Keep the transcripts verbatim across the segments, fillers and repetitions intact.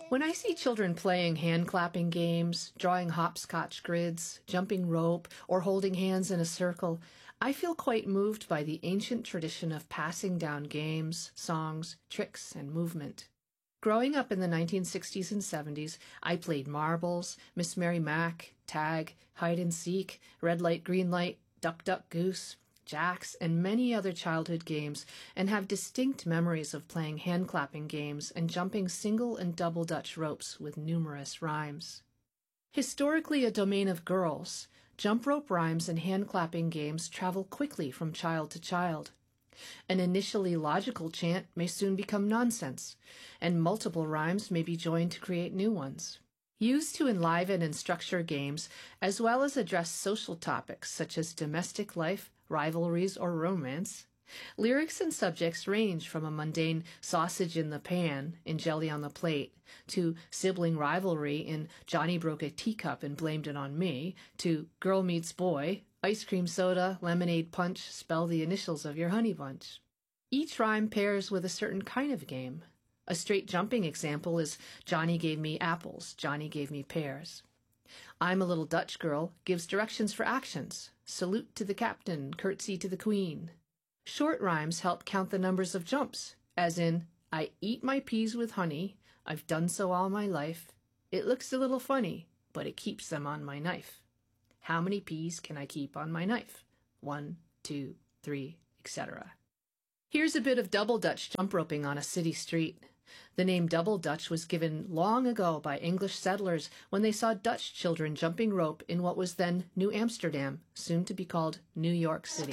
When I see children playing hand-clapping games, drawing hopscotch grids, jumping rope, or holding hands in a circle, I feel quite moved by the ancient tradition of passing down games, songs, tricks, and movement. Growing up in the nineteen sixties and seventies, I played marbles, Miss Mary Mack, tag, hide and seek, red light, green light, duck, duck, goose, jacks, and many other childhood games, and have distinct memories of playing hand-clapping games and jumping single and double Dutch ropes with numerous rhymes. Historically a domain of girls, jump rope rhymes and hand-clapping games travel quickly from child to child. An initially logical chant may soon become nonsense, and multiple rhymes may be joined to create new ones. Used to enliven and structure games, as well as address social topics such as domestic life, rivalries, or romance, lyrics and subjects range from a mundane sausage in the pan in Jelly on the Plate to sibling rivalry in Johnny broke a teacup and blamed it on me to girl meets boy, ice cream soda, lemonade punch, spell the initials of your honey bunch. Each rhyme pairs with a certain kind of game. A straight jumping example is Johnny gave me apples, Johnny gave me pears. I'm a little Dutch girl gives directions for actions. Salute to the captain, curtsy to the queen. Short rhymes help count the numbers of jumps, as in, I eat my peas with honey, I've done so all my life. It looks a little funny, but it keeps them on my knife. How many peas can I keep on my knife? One, two, three, et cetera. Here's a bit of double Dutch jump roping on a city street. The name double Dutch was given long ago by English settlers when they saw Dutch children jumping rope in what was then New Amsterdam, soon to be called New York City.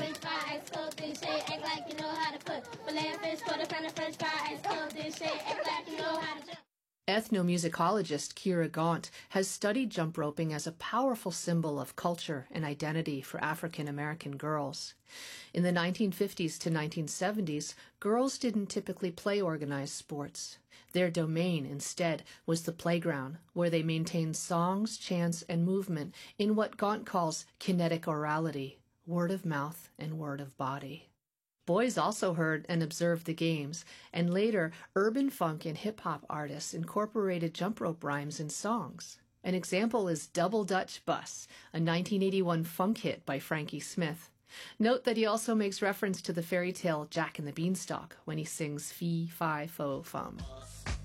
Ethnomusicologist Kira Gaunt has studied jump roping as a powerful symbol of culture and identity for African American girls. In the nineteen fifties to nineteen seventies, girls didn't typically play organized sports. Their domain, instead, was the playground, where they maintained songs, chants, and movement in what Gaunt calls kinetic orality, word of mouth and word of body. Boys also heard and observed the games, and later urban funk and hip-hop artists incorporated jump rope rhymes in songs. An example is Double Dutch Bus, a nineteen eighty-one funk hit by Frankie Smith. Note that he also makes reference to the fairy tale Jack and the Beanstalk when he sings Fee, Fi, Fo, Fum.